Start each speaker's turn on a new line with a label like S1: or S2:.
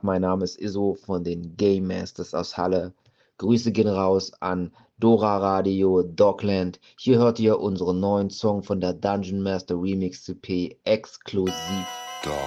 S1: mein Name ist Iso von den Game Masters aus Halle. Grüße gehen raus an Dora Radio, Dogland. Hier hört ihr unseren neuen Song von der Dungeon Master Remix CP exklusiv.